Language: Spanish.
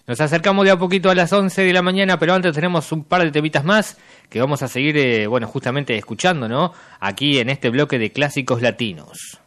Nos acercamos de a poquito a las 11 de la mañana, pero antes tenemos un par de temitas más que vamos a seguir, justamente escuchando, ¿no? Aquí en este bloque de clásicos latinos.